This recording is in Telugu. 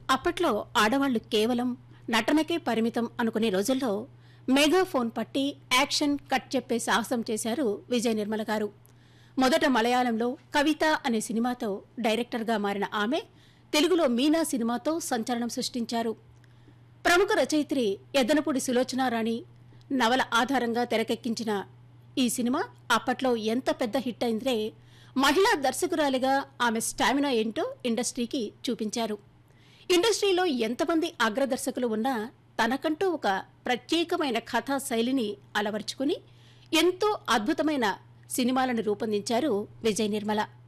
అప్పట్లో ఆడవాళ్లు కేవలం నటనకే పరిమితం అనుకునే రోజుల్లో మెగాఫోన్ పట్టి యాక్షన్ కట్ చెప్పే సాహసం చేశారు విజయ నిర్మల గారు. మొదట మలయాళంలో కవిత అనే సినిమాతో డైరెక్టర్గా మారిన ఆమె తెలుగులో మీనా సినిమాతో సంచలనం సృష్టించారు. ప్రముఖ రచయిత్రి ఎద్దనపూడి సులోచనారాణి నవల ఆధారంగా తెరకెక్కించిన ఈ సినిమా అప్పట్లో ఎంత పెద్ద హిట్ అయిందే, మహిళా దర్శకురాలిగా ఆమె స్టామినా ఏంటో ఇండస్ట్రీకి చూపించారు. ఇండస్ట్రీలో ఎంతమంది అగ్రదర్శకులు ఉన్నా తనకంటూ ఒక ప్రత్యేకమైన కథా శైలిని అలవర్చుకుని ఎంతో అద్భుతమైన సినిమాలను రూపొందించారు విజయ నిర్మల.